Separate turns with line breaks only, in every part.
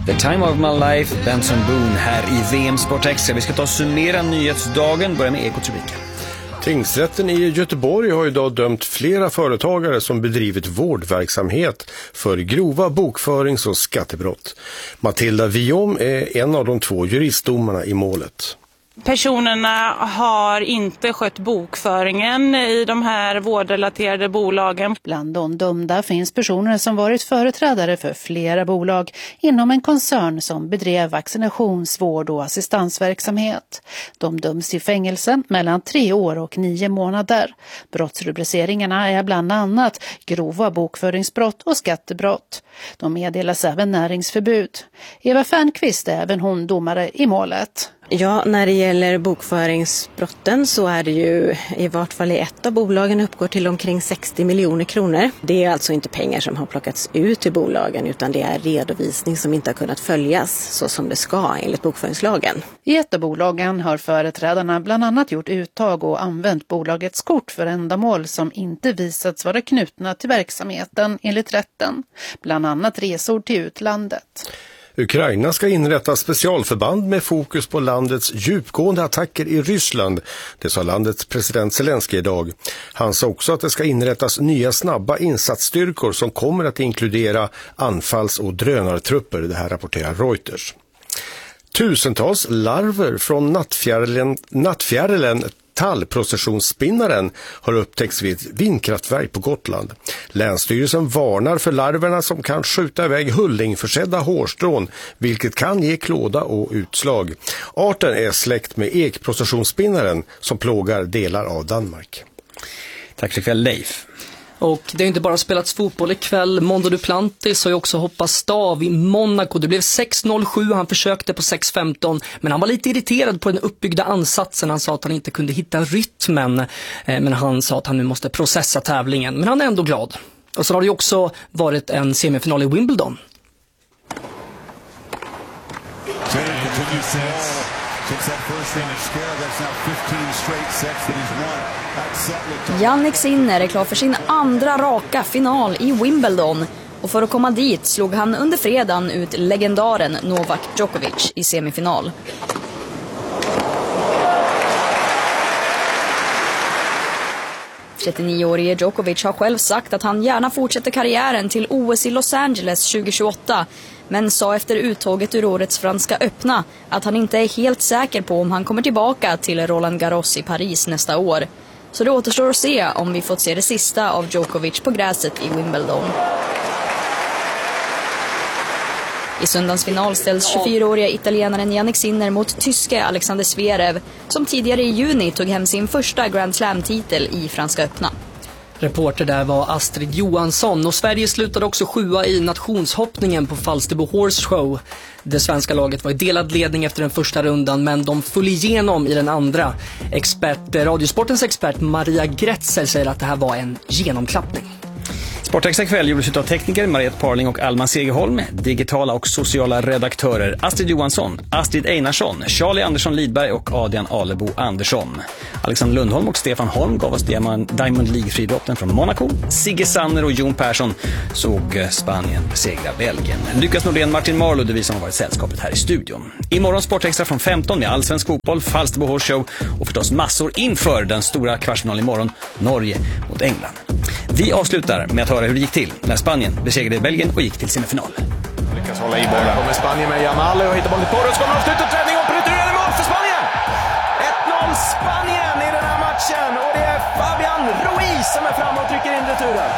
The Time of My Life, Benson Boone här i VM Sport Extra. Vi ska ta och summera nyhetsdagen, börja med Ekots-rubriken.
Tingsrätten i Göteborg har idag dömt flera företagare som bedrivit vårdverksamhet för grova bokförings- och skattebrott. Matilda Viom är en av de 2 juristdomarna i målet.
Personerna har inte skött bokföringen i de här vårdrelaterade bolagen.
Bland de dömda finns personer som varit företrädare för flera bolag inom en koncern som bedrev vaccinationsvård och assistansverksamhet. De döms till fängelse mellan 3 år och 9 månader. Brottsrubriceringarna är bland annat grova bokföringsbrott och skattebrott. De meddelas även näringsförbud. Eva Fernqvist är även hon domare i målet.
Ja, när det gäller bokföringsbrotten så är det ju i vart fall i ett av bolagen uppgår till omkring 60 miljoner kronor. Det är alltså inte pengar som har plockats ut till bolagen utan det är redovisning som inte har kunnat följas så som det ska enligt bokföringslagen.
I ett av bolagen har företrädarna bland annat gjort uttag och använt bolagets kort för ändamål som inte visats vara knutna till verksamheten enligt rätten. Bland annat resor till utlandet.
Ukraina ska inrätta specialförband med fokus på landets djupgående attacker i Ryssland. Det sa landets president Zelensky idag. Han sa också att det ska inrättas nya snabba insatsstyrkor som kommer att inkludera anfalls- och drönartrupper. Det här rapporterar Reuters. Tusentals larver från nattfjärilen tallprocessionsspinnaren har upptäckts vid ett vindkraftverk på Gotland. Länsstyrelsen varnar för larverna som kan skjuta iväg hullingförsedda hårstrån, vilket kan ge klåda och utslag. Arten är släkt med ekprocessionsspinnaren som plågar delar av Danmark.
Tack för ikväll, Leif.
Och det har inte bara spelats fotboll ikväll. Mondo Duplantis har ju också hoppat stav i Monaco. Det blev 6.07, han försökte på 6.15. Men han var lite irriterad på den uppbyggda ansatsen. Han sa att han inte kunde hitta rytmen. Men han sa att han nu måste processa tävlingen. Men han är ändå glad. Och så har det ju också varit en semifinal i Wimbledon.
Jannik Sinner är klar för sin andra raka final i Wimbledon. Och för att komma dit slog han under fredagen ut legendaren Novak Djokovic i semifinal. –39-årige Djokovic har själv sagt att han gärna fortsätter karriären till OS i Los Angeles 2028. Men sa efter uttåget ur årets franska öppna att han inte är helt säker på om han kommer tillbaka till Roland Garros i Paris nästa år. Så det återstår att se om vi fått se det sista av Djokovic på gräset i Wimbledon. I söndagens final ställs 24-åriga italienaren Jannik Sinner mot tyske Alexander Zverev som tidigare i juni tog hem sin första Grand Slam-titel i franska öppna.
Reporter där var Astrid Johansson och Sverige slutade också 7 i nationshoppningen på Falsterbo Horse Show. Det svenska laget var i delad ledning efter den första rundan men de föll igenom i den andra. Radiosportens expert Maria Gretzer säger att det här var en genomklappning.
Sportextra kväll gjordes av tekniker Mariette Parling och Alma Segerholm, digitala och sociala redaktörer Astrid Johansson, Astrid Einarsson, Charlie Andersson Lidberg och Adrian Alebo Andersson. Alexander Lundholm och Stefan Holm gav oss Diamond League-friidrotten från Monaco. Sigge Sanner och Jon Persson såg Spanien besegra Belgien. Lukas Nordén, Martin Marlow, det vi som har varit sällskapet här i studion. Imorgon Sportextra från 15 med allsvensk fotboll, Falsterbo Horse Show och förstås massor inför den stora kvartsfinalen imorgon, Norge mot England. Vi avslutar med att höra hur det gick till när Spanien besegrade Belgien och gick till semifinal.
Lyckas hålla i bollen. Kommer Spanien med Jamal och hittar bollen till Porros. Kommer avslutet träning och returerande mål för Spanien! 1-0 Spanien i den här matchen. Och det är Fabian Ruiz som är fram och trycker in returen.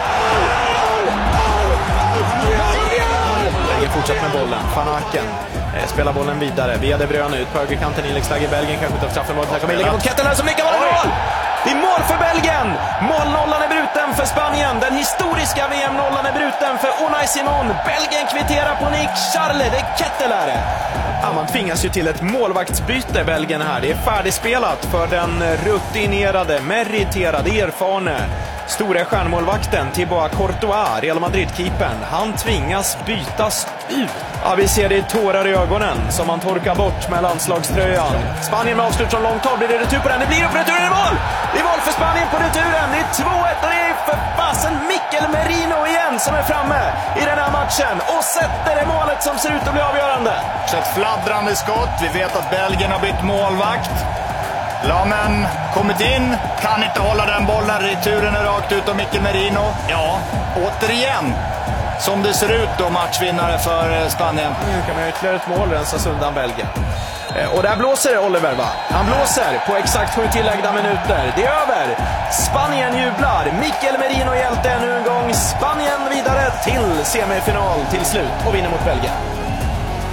Belgien fortsätter med bollen. Van Aken spelar bollen vidare. Via De Bruyne ut på högerkanten. Inläggsläge i Belgien kanske utav straffområdet. Här kommer inlägget mot Ketteler som nickar bollen mål! Det är mål för Belgien! Målnollan är bruten för Spanien. Den historiska VM-nollan är bruten för Unai Simon. Belgien kvitterar på Nick Charles. Det är Ketteler. Ja, man tvingas ju till ett målvaktsbyte, Belgien här. Det är färdigspelat för den rutinerade, meriterade, erfarne Stora stjärnmålvakten Thibaut Courtois, Real Madrid-keepern, han tvingas bytas ut. Ja, vi ser det i tårar i ögonen som han torkar bort med landslagströjan. Spanien med avslut från långt håll, blir det retur på den? Det blir upp returen i mål! Det är mål för Spanien på returen, det är 2-1 och det är för fasen Mikel Merino igen som är framme i den här matchen och sätter det målet som ser ut att bli avgörande.
Så ett fladdrande skott, vi vet att Belgien har bytt målvakt. Lamen kommit in, kan inte hålla den bollen, returen är rakt ut av Mikel Merino. Ja, återigen, som det ser ut då, matchvinnare för Spanien.
Nu kan man ju ytterligare ett mål rensas undan Belgien. Och där blåser Oliver, va? Han blåser på exakt 7 tilläggda minuter. Det är över. Spanien jublar. Mikel Merino hjälte ännu en gång. Spanien vidare till semifinal till slut och vinner mot Belgien.